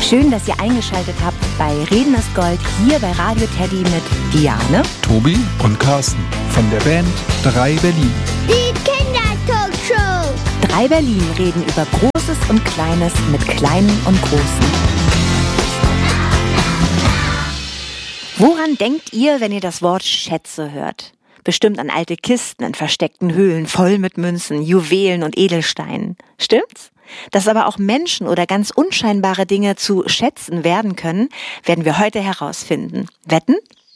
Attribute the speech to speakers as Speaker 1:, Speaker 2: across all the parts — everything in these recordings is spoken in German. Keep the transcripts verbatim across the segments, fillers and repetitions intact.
Speaker 1: Schön, dass ihr eingeschaltet habt bei Reden ist Gold hier bei Radio Teddy mit Diane,
Speaker 2: Tobi und Carsten von der Band drei Berlin.
Speaker 3: Die Kindertalkshow.
Speaker 1: drei Berlin reden über Großes und Kleines mit Kleinen und Großen. Woran denkt ihr, wenn ihr das Wort Schätze hört? Bestimmt an alte Kisten in versteckten Höhlen voll mit Münzen, Juwelen und Edelsteinen. Stimmt's? Dass aber auch Menschen oder ganz unscheinbare Dinge zu Schätzen werden können, werden wir heute herausfinden. Wetten?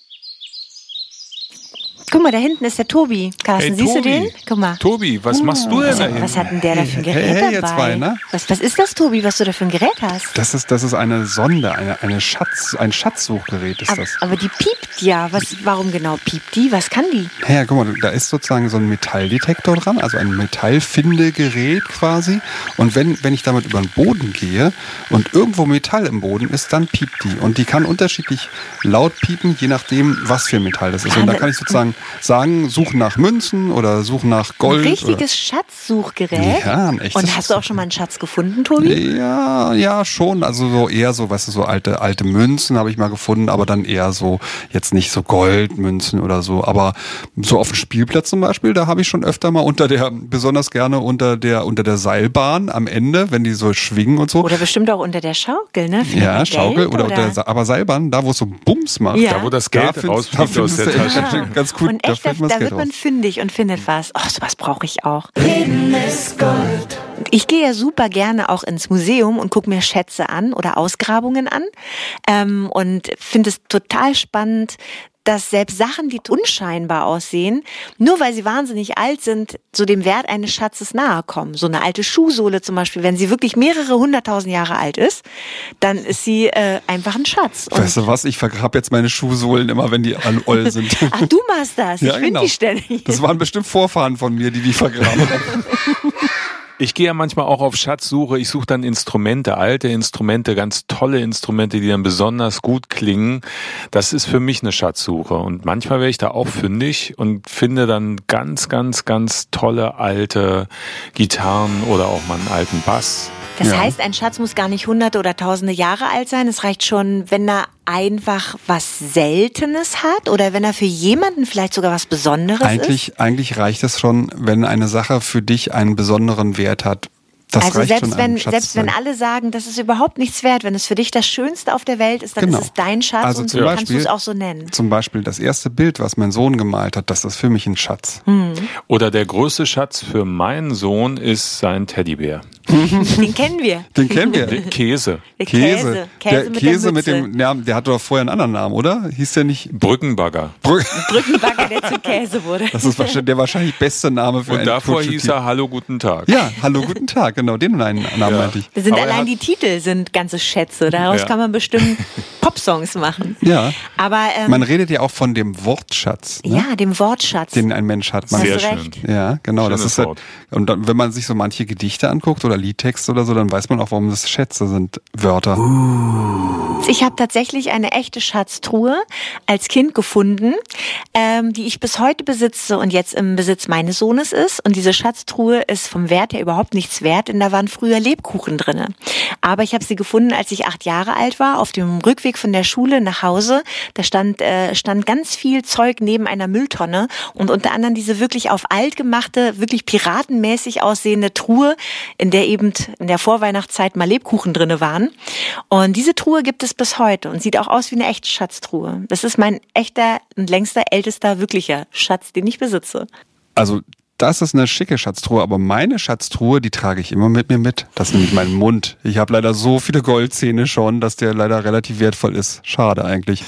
Speaker 1: Guck mal, da hinten ist der Tobi. Carsten,
Speaker 4: hey,
Speaker 1: siehst
Speaker 4: Tobi.
Speaker 1: du den? Guck mal.
Speaker 4: Tobi, was machst du denn
Speaker 1: Was,
Speaker 4: da
Speaker 1: hat-
Speaker 4: hinten?
Speaker 1: was hat denn der da für ein Gerät
Speaker 2: Hey, hey, ihr
Speaker 1: dabei?
Speaker 2: zwei, ne?
Speaker 1: was, was ist das, Tobi, was du da für ein Gerät hast?
Speaker 2: Das ist, das ist eine Sonde, eine, eine Schatz, ein Schatzsuchgerät ist
Speaker 1: Aber,
Speaker 2: das.
Speaker 1: aber die piept ja. Was, warum genau piept die? Was kann die?
Speaker 2: Ja, guck mal, da ist sozusagen so ein Metalldetektor dran, also ein Metallfindegerät quasi. Und wenn, wenn ich damit über den Boden gehe und irgendwo Metall im Boden ist, dann piept die. Und die kann unterschiedlich laut piepen, je nachdem, was für Metall das ist. Und da kann ich sozusagen sagen, suchen nach Münzen oder suchen nach Gold.
Speaker 1: Ein richtiges Schatzsuchgerät?
Speaker 2: Ja, ein echtes
Speaker 1: Und hast du auch schon mal einen Schatz gefunden, Tobi?
Speaker 2: Ja, ja, schon. Also so eher so, weißt du, so alte, alte Münzen habe ich mal gefunden, aber dann eher so, jetzt nicht so Goldmünzen oder so. Aber so auf dem Spielplatz zum Beispiel, da habe ich schon öfter mal unter der, besonders gerne unter der, unter der Seilbahn am Ende, wenn die so schwingen und so.
Speaker 1: Oder bestimmt auch unter der Schaukel, ne? Findet
Speaker 2: Ja,
Speaker 1: man
Speaker 2: Schaukel
Speaker 1: Geld,
Speaker 2: oder, unter der, Sa- aber Seilbahn, da wo es so Bums macht.
Speaker 1: Ja.
Speaker 4: Da, wo das
Speaker 2: Da
Speaker 4: Geld
Speaker 2: findest-
Speaker 4: rausfliegt
Speaker 2: da
Speaker 4: aus der
Speaker 2: findest du-
Speaker 4: Tasche.
Speaker 2: Ganz gut,
Speaker 1: Und
Speaker 2: da
Speaker 1: echt, da,
Speaker 2: findet man das
Speaker 1: da
Speaker 2: Geld
Speaker 1: wird man
Speaker 2: raus.
Speaker 1: fündig und findet was. Oh, sowas brauche ich auch. Reden ist Gold. Ich gehe ja super gerne auch ins Museum und gucke mir Schätze an oder Ausgrabungen an ähm, und finde es total spannend, dass selbst Sachen, die unscheinbar aussehen, nur weil sie wahnsinnig alt sind, so dem Wert eines Schatzes nahe kommen. So eine alte Schuhsohle zum Beispiel, wenn sie wirklich mehrere hunderttausend Jahre alt ist, dann ist sie äh, einfach ein Schatz. Und
Speaker 2: Weißt du was, ich vergrabe jetzt meine Schuhsohlen immer, wenn die alle oll sind.
Speaker 1: ach, du machst das.
Speaker 2: Ja,
Speaker 1: Ich finde
Speaker 2: genau.
Speaker 1: die ständig.
Speaker 2: Das waren bestimmt Vorfahren von mir, die die vergraben haben.
Speaker 4: Ich gehe ja manchmal auch auf Schatzsuche. Ich suche dann Instrumente, alte Instrumente, ganz tolle Instrumente, die dann besonders gut klingen. Das ist für mich eine Schatzsuche. Und manchmal werde ich da auch fündig und finde dann ganz, ganz, ganz tolle alte Gitarren oder auch mal einen alten Bass.
Speaker 1: Das
Speaker 2: Ja.
Speaker 1: heißt, ein Schatz muss gar nicht hunderte oder tausende Jahre alt sein. Es reicht schon, wenn er einfach was Seltenes hat oder wenn er für jemanden vielleicht sogar was Besonderes ist.
Speaker 2: Eigentlich, eigentlich reicht es schon, wenn eine Sache für dich einen besonderen Wert hat. Das
Speaker 1: Also
Speaker 2: reicht
Speaker 1: selbst
Speaker 2: schon,
Speaker 1: wenn
Speaker 2: ein Schatz
Speaker 1: selbst
Speaker 2: zu
Speaker 1: wenn
Speaker 2: sein.
Speaker 1: alle sagen, das ist überhaupt nichts wert, wenn es für dich das Schönste auf der Welt ist, dann
Speaker 2: Genau.
Speaker 1: ist es dein Schatz
Speaker 2: Also
Speaker 1: und
Speaker 2: zum
Speaker 1: so kannst
Speaker 2: Beispiel-
Speaker 1: du es auch so nennen.
Speaker 2: Zum Beispiel das erste Bild, was mein Sohn gemalt hat, das ist für mich ein Schatz.
Speaker 4: Oder der größte Schatz für meinen Sohn ist sein Teddybär.
Speaker 1: Den kennen wir.
Speaker 2: Den kennen wir.
Speaker 4: Der Käse.
Speaker 1: Der Käse. Käse
Speaker 2: der
Speaker 1: mit
Speaker 2: Käse
Speaker 1: der
Speaker 2: mit
Speaker 1: Mütze.
Speaker 2: dem, ja, der hatte doch vorher einen anderen Namen, oder? Hieß der nicht?
Speaker 4: Brückenbagger.
Speaker 2: Brück-
Speaker 1: Brückenbagger, der zu Käse wurde.
Speaker 2: Das ist wahrscheinlich der wahrscheinlich beste Name für
Speaker 4: Und
Speaker 2: ein
Speaker 4: davor hieß
Speaker 2: Kuscheltier.
Speaker 4: er Hallo, guten Tag.
Speaker 2: Ja, hallo, guten Tag, genau, den Namen
Speaker 4: Ja.
Speaker 2: meinte ich.
Speaker 1: Das sind
Speaker 4: Aber er
Speaker 1: allein
Speaker 4: hat-
Speaker 1: die Titel sind ganze Schätze. Daraus
Speaker 4: Ja.
Speaker 1: kann man bestimmt Popsongs machen.
Speaker 2: Ja.
Speaker 1: Aber ähm,
Speaker 2: Man redet ja auch von dem Wortschatz, ne?
Speaker 1: ja, dem Wortschatz.
Speaker 2: Den ein Mensch hat. Man
Speaker 1: Hast
Speaker 4: Sehr
Speaker 1: du
Speaker 4: schön.
Speaker 1: recht.
Speaker 2: Ja, genau. Das
Speaker 4: Schönes
Speaker 2: ist halt,
Speaker 4: Wort.
Speaker 2: und dann, wenn man sich so manche Gedichte anguckt oder Liedtexte oder so, dann weiß man auch, warum das Schätze sind, Wörter.
Speaker 1: Ich habe tatsächlich eine echte Schatztruhe als Kind gefunden, ähm, die ich bis heute besitze und jetzt im Besitz meines Sohnes ist. Und diese Schatztruhe ist vom Wert her überhaupt nichts wert, denn da waren früher Lebkuchen drinne. Aber ich habe sie gefunden, als ich acht Jahre alt war, auf dem Rückweg von der Schule nach Hause. Da stand, äh, stand ganz viel Zeug neben einer Mülltonne und unter anderem diese wirklich auf alt gemachte, wirklich piratenmäßig aussehende Truhe, in der eben in der Vorweihnachtszeit mal Lebkuchen drinne waren. Und diese Truhe gibt es bis heute und sieht auch aus wie eine echte Schatztruhe. Das ist mein echter und längster, ältester, wirklicher Schatz, den ich besitze.
Speaker 2: Also, das ist eine schicke Schatztruhe, aber meine Schatztruhe, die trage ich immer mit mir mit. Das ist nämlich mein Mund. Ich habe leider so viele Goldzähne schon, dass der leider relativ wertvoll ist. Schade eigentlich.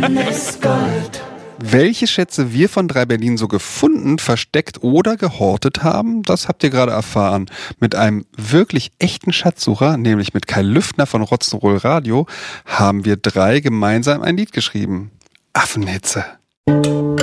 Speaker 2: Welche Schätze wir von drei Berlin so gefunden, versteckt oder gehortet haben, das habt ihr gerade erfahren. Mit einem wirklich echten Schatzsucher, nämlich mit Kai Lüftner von Rock'n'Roll Radio, haben wir drei gemeinsam ein Lied geschrieben. Affenhitze.